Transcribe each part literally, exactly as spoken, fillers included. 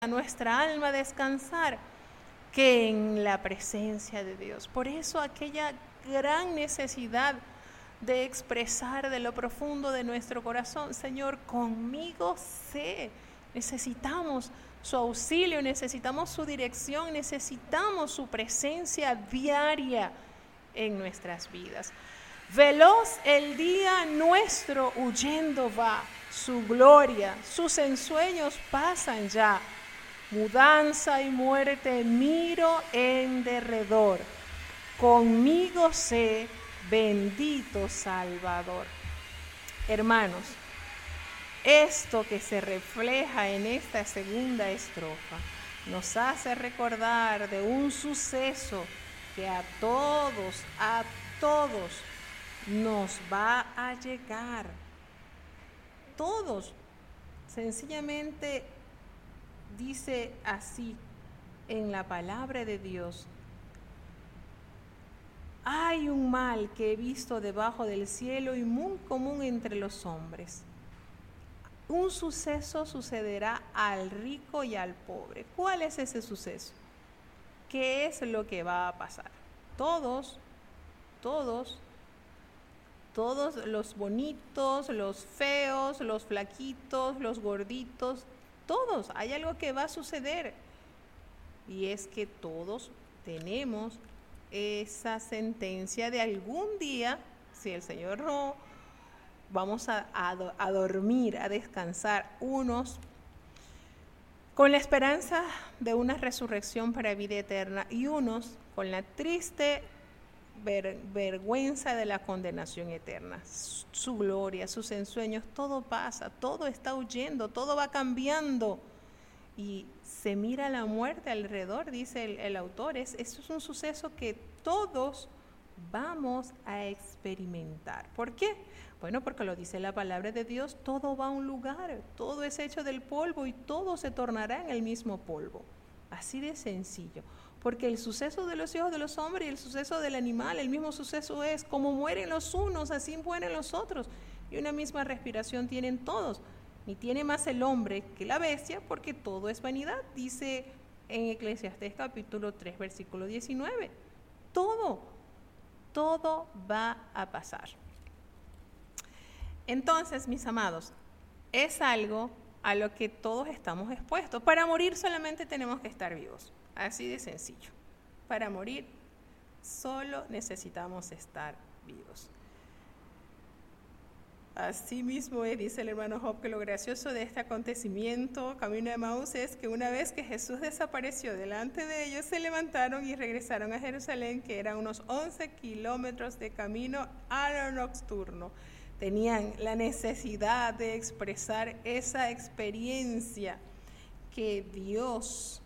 a nuestra alma descansar que en la presencia de Dios. Por eso aquella gran necesidad de expresar de lo profundo de nuestro corazón, Señor, conmigo sé, necesitamos su auxilio, necesitamos su dirección, necesitamos su presencia diaria en nuestras vidas. Veloz el día nuestro huyendo va, su gloria, sus ensueños pasan ya. Mudanza y muerte miro en derredor, conmigo sé, bendito Salvador. Hermanos, esto que se refleja en esta segunda estrofa nos hace recordar de un suceso que a todos, a todos nos va a llegar. Todos, sencillamente dice así en la palabra de Dios: hay un mal que he visto debajo del cielo y muy común entre los hombres. Un suceso sucederá al rico y al pobre. ¿Cuál es ese suceso? ¿Qué es lo que va a pasar? Todos, todos, todos los bonitos, los feos, los flaquitos, los gorditos, todos, hay algo que va a suceder. Y es que todos tenemos esa sentencia de algún día, si el Señor no, vamos a, a, a dormir, a descansar, unos con la esperanza de una resurrección para vida eterna y unos con la triste ver, vergüenza de la condenación eterna. Su, su gloria, sus ensueños, todo pasa, todo está huyendo, todo va cambiando. Y se mira la muerte alrededor, dice el, el autor. Es, eso es un suceso que todos vamos a experimentar. ¿Por qué? Bueno, porque lo dice la palabra de Dios, todo va a un lugar, todo es hecho del polvo y todo se tornará en el mismo polvo. Así de sencillo. Porque el suceso de los hijos de los hombres y el suceso del animal, el mismo suceso es, como mueren los unos, así mueren los otros. Y una misma respiración tienen todos. Ni tiene más el hombre que la bestia, porque todo es vanidad, dice en Eclesiastés capítulo tres, versículo diecinueve. Todo, todo va a pasar. Entonces, mis amados, es algo a lo que todos estamos expuestos. Para morir solamente tenemos que estar vivos, así de sencillo. Para morir solo necesitamos estar vivos. Así mismo es, dice el hermano Job, que lo gracioso de este acontecimiento, camino de Emaús, es que una vez que Jesús desapareció delante de ellos, se levantaron y regresaron a Jerusalén, que eran unos once kilómetros de camino a lo nocturno. Tenían la necesidad de expresar esa experiencia que Dios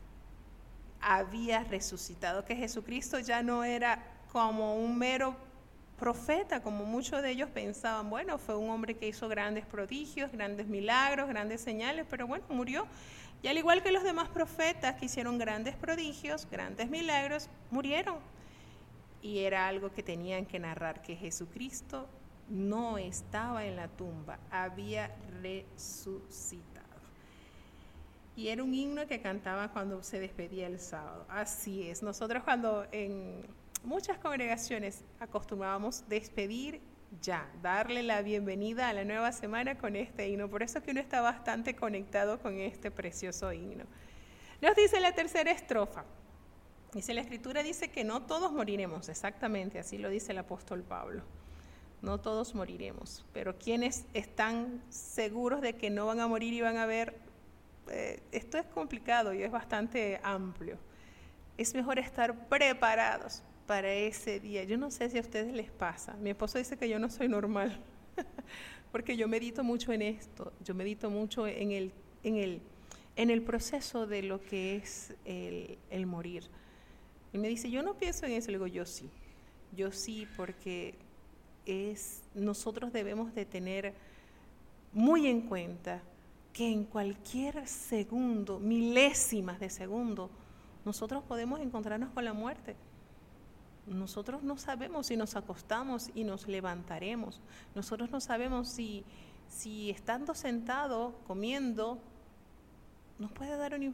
había resucitado, que Jesucristo ya no era como un mero profeta, como muchos de ellos pensaban. Bueno, fue un hombre que hizo grandes prodigios, grandes milagros, grandes señales, pero bueno, murió. Y al igual que los demás profetas que hicieron grandes prodigios, grandes milagros, murieron. Y era algo que tenían que narrar, que Jesucristo no estaba en la tumba, había resucitado. Y era un himno que cantaba cuando se despedía el sábado. Así es, nosotros cuando en muchas congregaciones acostumbrábamos despedir ya, darle la bienvenida a la nueva semana con este himno. Por eso que uno está bastante conectado con este precioso himno. Nos dice la tercera estrofa. Dice la Escritura, dice que no todos moriremos, exactamente, así lo dice el apóstol Pablo. No todos moriremos, pero quienes están seguros de que no van a morir y van a ver, eh, esto es complicado y es bastante amplio. Es mejor estar preparados para ese día. Yo no sé si a ustedes les pasa. Mi esposo dice que yo no soy normal, porque yo medito mucho en esto. Yo medito mucho en el, en el, en el proceso de lo que es el, el morir. Y me dice, yo no pienso en eso. Le digo, yo sí. Yo sí, porque es, nosotros debemos de tener muy en cuenta que en cualquier segundo, milésimas de segundo, nosotros podemos encontrarnos con la muerte. Nosotros no sabemos si nos acostamos y nos levantaremos. Nosotros no sabemos si, si estando sentado, comiendo, nos puede dar una